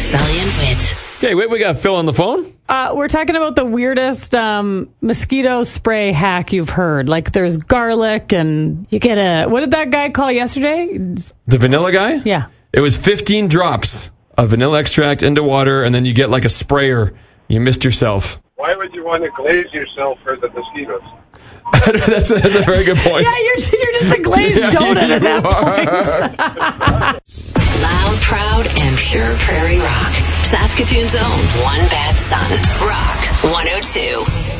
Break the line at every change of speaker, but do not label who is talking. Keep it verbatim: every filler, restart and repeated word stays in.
Sully and Whit.
Okay, wait, we got Phil on the phone.
Uh, we're talking about the weirdest um, mosquito spray hack you've heard. Like there's garlic and you get a, what did that guy call yesterday?
The vanilla guy?
Yeah.
It was fifteen drops of vanilla extract into water, and then you get like a sprayer. You missed yourself.
Why would you want to glaze yourself for the mosquitoes?
that's, a, that's a very good point.
Yeah, you're, you're just a glazed
Yeah,
donut at that
you
point.
Loud, proud, and pure prairie rock. Saskatoon's own One Bad Son. Rock one oh two.